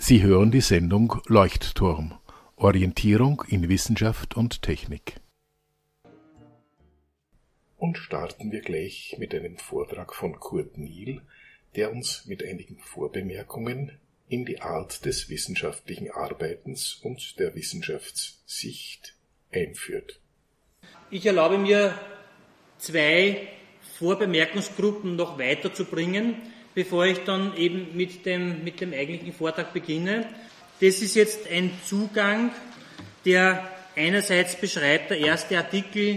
Sie hören die Sendung Leuchtturm – Orientierung in Wissenschaft und Technik. Und starten wir gleich mit einem Vortrag von Kurt Niel, der uns mit einigen Vorbemerkungen in die Art des wissenschaftlichen Arbeitens und der Wissenschaftssicht einführt. Ich erlaube mir, 2 Vorbemerkungsgruppen noch weiterzubringen, bevor ich dann eben mit dem eigentlichen Vortrag beginne. Das ist jetzt ein Zugang, der einerseits beschreibt, der erste Artikel,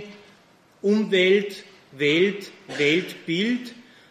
Umwelt, Welt, Weltbild.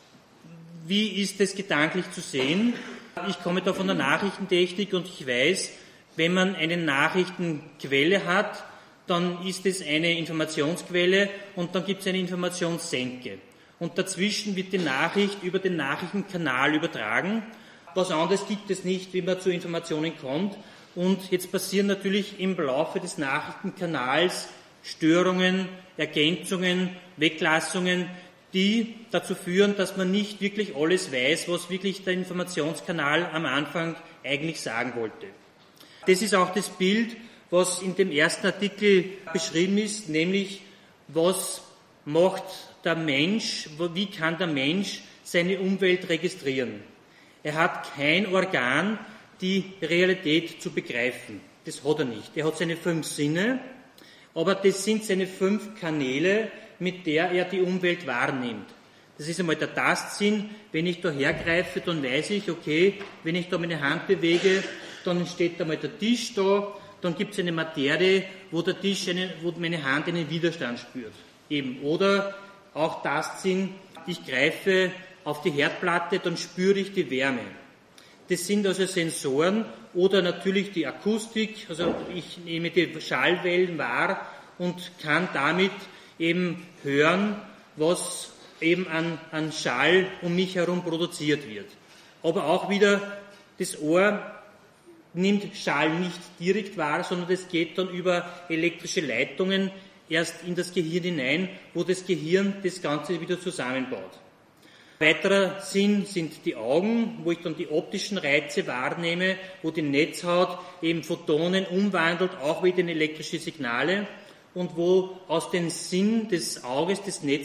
Wie ist das gedanklich zu sehen? Ich komme da von der Nachrichtentechnik und ich weiß, wenn man eine Nachrichtenquelle hat, dann ist es eine Informationsquelle und dann gibt es eine Informationssenke. Und dazwischen wird die Nachricht über den Nachrichtenkanal übertragen. Was anderes gibt es nicht, wie man zu Informationen kommt. Und jetzt passieren natürlich im Laufe des Nachrichtenkanals Störungen, Ergänzungen, Weglassungen, die dazu führen, dass man nicht wirklich alles weiß, was wirklich der Informationskanal am Anfang eigentlich sagen wollte. Das ist auch das Bild, was in dem ersten Artikel beschrieben ist, nämlich was macht der Mensch, wie kann der Mensch seine Umwelt registrieren? Er hat kein Organ, die Realität zu begreifen. Das hat er nicht. Er hat seine 5 Sinne, aber das sind seine 5 Kanäle, mit der er die Umwelt wahrnimmt. Das ist einmal der Tastsinn. Wenn ich da hergreife, dann weiß ich, okay, wenn ich da meine Hand bewege, dann steht einmal der Tisch da, dann gibt es eine Materie, wo wo meine Hand einen Widerstand spürt. Eben. Oder auch Tastsinn, ich greife auf die Herdplatte, dann spüre ich die Wärme. Das sind also Sensoren oder natürlich die Akustik, also ich nehme die Schallwellen wahr und kann damit eben hören, was eben an Schall um mich herum produziert wird. Aber auch wieder, das Ohr nimmt Schall nicht direkt wahr, sondern das geht dann über elektrische Leitungen erst in das Gehirn hinein, wo das Gehirn das Ganze wieder zusammenbaut. Weiterer Sinn sind die Augen, wo ich dann die optischen Reize wahrnehme, wo die Netzhaut eben Photonen umwandelt, auch wieder in elektrische Signale und wo aus dem Sinn des Auges,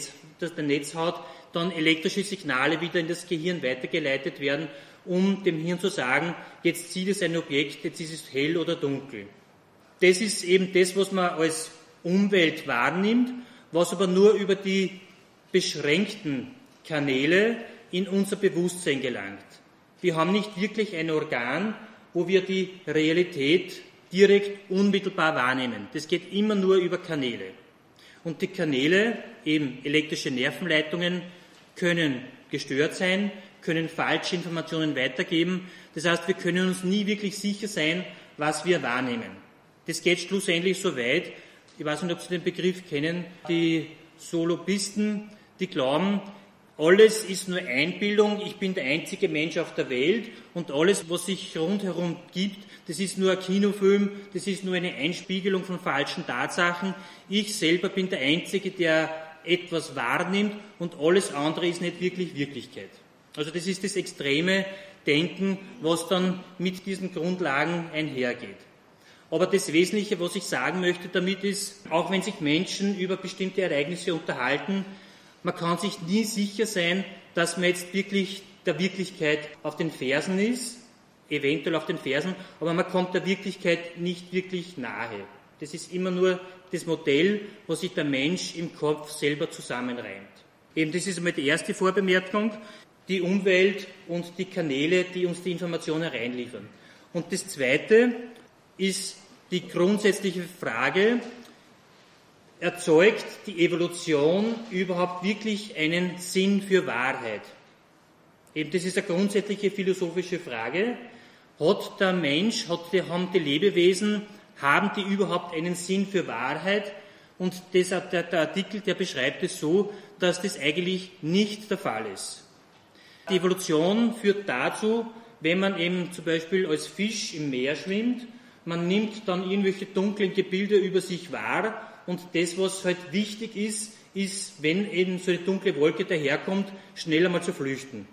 der Netzhaut, dann elektrische Signale wieder in das Gehirn weitergeleitet werden, um dem Hirn zu sagen, jetzt sieht es ein Objekt, jetzt ist es hell oder dunkel. Das ist eben das, was man als Umwelt wahrnimmt, was aber nur über die beschränkten Kanäle in unser Bewusstsein gelangt. Wir haben nicht wirklich ein Organ, wo wir die Realität direkt unmittelbar wahrnehmen. Das geht immer nur über Kanäle. Und die Kanäle, eben elektrische Nervenleitungen, können gestört sein, können falsche Informationen weitergeben. Das heißt, wir können uns nie wirklich sicher sein, was wir wahrnehmen. Das geht schlussendlich so weit, ich weiß nicht, ob Sie den Begriff kennen, die Solopisten, die glauben, alles ist nur Einbildung, ich bin der einzige Mensch auf der Welt und alles, was sich rundherum gibt, das ist nur ein Kinofilm, das ist nur eine Einspiegelung von falschen Tatsachen. Ich selber bin der Einzige, der etwas wahrnimmt und alles andere ist nicht wirklich Wirklichkeit. Also das ist das extreme Denken, was dann mit diesen Grundlagen einhergeht. Aber das Wesentliche, was ich sagen möchte damit ist, auch wenn sich Menschen über bestimmte Ereignisse unterhalten, man kann sich nie sicher sein, dass man jetzt wirklich der Wirklichkeit auf den Fersen ist, eventuell auf den Fersen, aber man kommt der Wirklichkeit nicht wirklich nahe. Das ist immer nur das Modell, was sich der Mensch im Kopf selber zusammenreimt. Eben das ist einmal die erste Vorbemerkung, die Umwelt und die Kanäle, die uns die Information hereinliefern. Und das zweite ist die grundsätzliche Frage, erzeugt die Evolution überhaupt wirklich einen Sinn für Wahrheit? Eben das ist eine grundsätzliche philosophische Frage. Hat der Mensch, haben die Lebewesen, haben die überhaupt einen Sinn für Wahrheit? Und der Artikel, der beschreibt es so, dass das eigentlich nicht der Fall ist. Die Evolution führt dazu, wenn man eben zum Beispiel als Fisch im Meer schwimmt, man nimmt dann irgendwelche dunklen Gebilde über sich wahr und das, was halt wichtig ist, wenn eben so eine dunkle Wolke daherkommt, schnell einmal zu flüchten.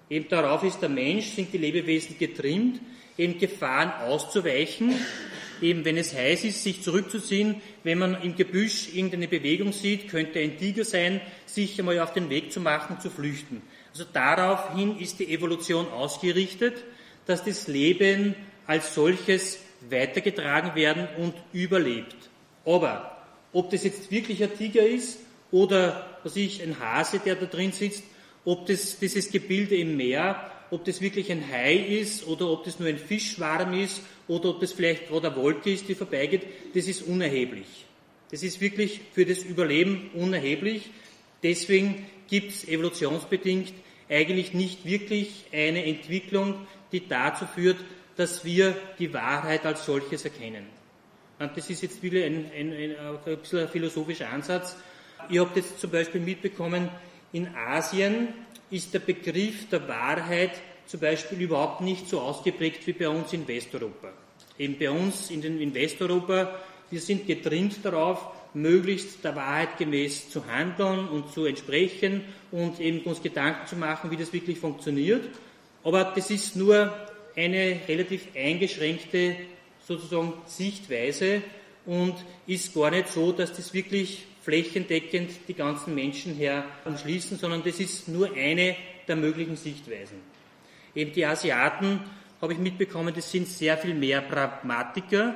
Eben darauf ist der Mensch, sind die Lebewesen getrimmt, eben Gefahren auszuweichen, eben wenn es heiß ist, sich zurückzuziehen, wenn man im Gebüsch irgendeine Bewegung sieht, könnte ein Tiger sein, sich einmal auf den Weg zu machen, zu flüchten. Also daraufhin ist die Evolution ausgerichtet, dass das Leben als solches weitergetragen werden und überlebt. Aber ob das jetzt wirklich ein Tiger ist oder ein Hase, der da drin sitzt, ob das dieses Gebilde im Meer, ob das wirklich ein Hai ist oder ob das nur ein Fischschwarm ist oder ob das vielleicht gerade eine Wolke ist, die vorbeigeht, das ist unerheblich. Das ist wirklich für das Überleben unerheblich. Deswegen gibt es evolutionsbedingt eigentlich nicht wirklich eine Entwicklung, die dazu führt, dass wir die Wahrheit als solches erkennen. Und das ist jetzt wieder ein bisschen ein philosophischer Ansatz. Ihr habt jetzt zum Beispiel mitbekommen, in Asien ist der Begriff der Wahrheit zum Beispiel überhaupt nicht so ausgeprägt wie bei uns in Westeuropa. Eben bei uns in Westeuropa, wir sind getrimmt darauf, möglichst der Wahrheit gemäß zu handeln und zu entsprechen und eben uns Gedanken zu machen, wie das wirklich funktioniert. Aber das ist nur eine relativ eingeschränkte sozusagen Sichtweise und ist gar nicht so, dass das wirklich flächendeckend die ganzen Menschen her umschließen, sondern das ist nur eine der möglichen Sichtweisen. Eben die Asiaten, habe ich mitbekommen, das sind sehr viel mehr Pragmatiker,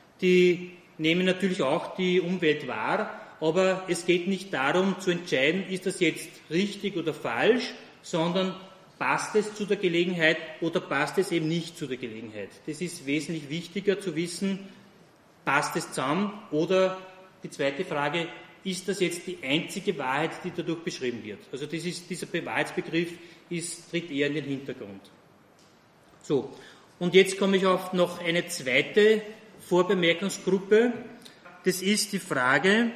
die nehmen natürlich auch die Umwelt wahr, aber es geht nicht darum zu entscheiden, ist das jetzt richtig oder falsch, sondern passt es zu der Gelegenheit oder passt es eben nicht zu der Gelegenheit. Das ist wesentlich wichtiger zu wissen, passt es zusammen oder die zweite Frage, ist das jetzt die einzige Wahrheit, die dadurch beschrieben wird? Also dieser Wahrheitsbegriff tritt eher in den Hintergrund. So, und jetzt komme ich auf noch eine zweite Vorbemerkungsgruppe. Das ist die Frage,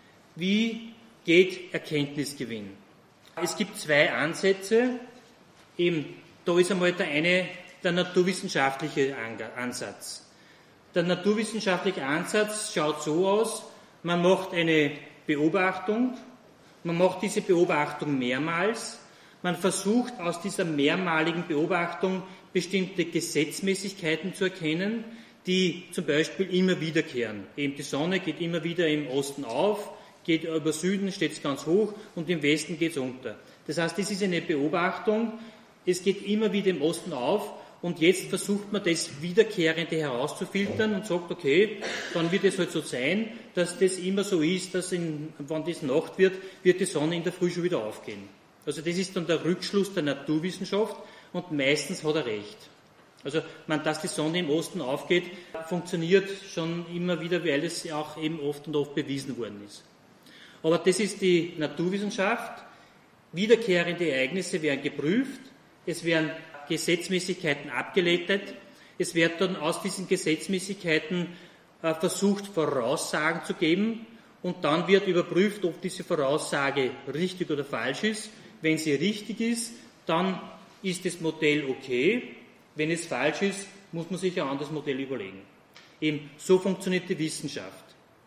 wie geht Erkenntnisgewinn? Es gibt zwei Ansätze. Eben, da ist einmal der naturwissenschaftliche Ansatz. Der naturwissenschaftliche Ansatz schaut so aus, man macht eine Beobachtung, man macht diese Beobachtung mehrmals, man versucht aus dieser mehrmaligen Beobachtung bestimmte Gesetzmäßigkeiten zu erkennen, die zum Beispiel immer wiederkehren. Eben die Sonne geht immer wieder im Osten auf, geht über Süden, steht es ganz hoch und im Westen geht es unter. Das heißt, das ist eine Beobachtung, es geht immer wieder im Osten auf und jetzt versucht man das Wiederkehrende herauszufiltern und sagt, okay, dann wird es halt so sein, dass das immer so ist, dass wenn das Nacht wird, wird die Sonne in der Früh schon wieder aufgehen. Also das ist dann der Rückschluss der Naturwissenschaft und meistens hat er recht. Also, dass die Sonne im Osten aufgeht, funktioniert schon immer wieder, weil es auch eben oft und oft bewiesen worden ist. Aber das ist die Naturwissenschaft. Wiederkehrende Ereignisse werden geprüft, es werden Gesetzmäßigkeiten abgeleitet, es wird dann aus diesen Gesetzmäßigkeiten versucht, Voraussagen zu geben und dann wird überprüft, ob diese Voraussage richtig oder falsch ist. Wenn sie richtig ist, dann ist das Modell okay. Wenn es falsch ist, muss man sich ein anderes Modell überlegen. Eben so funktioniert die Wissenschaft.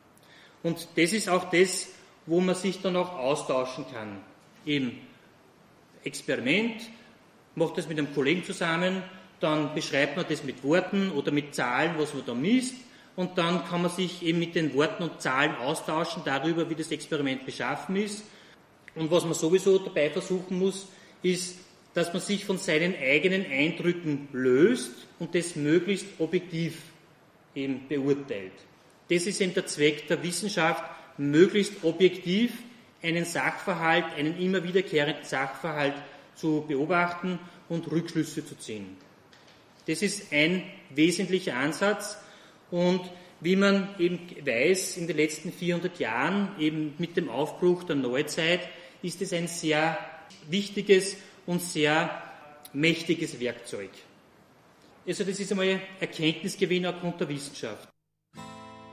Und das ist auch das, wo man sich dann auch austauschen kann. Eben Experiment, macht das mit einem Kollegen zusammen, dann beschreibt man das mit Worten oder mit Zahlen, was man da misst, und dann kann man sich eben mit den Worten und Zahlen austauschen darüber, wie das Experiment beschaffen ist. Und was man sowieso dabei versuchen muss, ist, dass man sich von seinen eigenen Eindrücken löst und das möglichst objektiv eben beurteilt. Das ist eben der Zweck der Wissenschaft, möglichst objektiv einen Sachverhalt, einen immer wiederkehrenden Sachverhalt zu beobachten und Rückschlüsse zu ziehen. Das ist ein wesentlicher Ansatz und wie man eben weiß, in den letzten 400 Jahren, eben mit dem Aufbruch der Neuzeit, ist es ein sehr wichtiges und sehr mächtiges Werkzeug. Also das ist einmal Erkenntnisgewinn aufgrund der Wissenschaft.